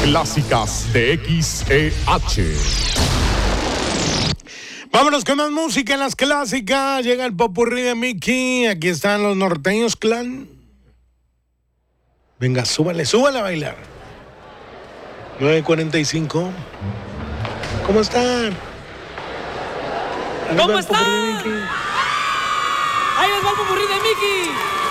clásicas de XEH. Vámonos con más música en las clásicas. Llega el popurrí de Mickey. Aquí están los Norteños Clan. Venga, súbale a bailar. 9:45. ¿Cómo están? ¿Cómo están? Ahí les va el popurrí de Mickey.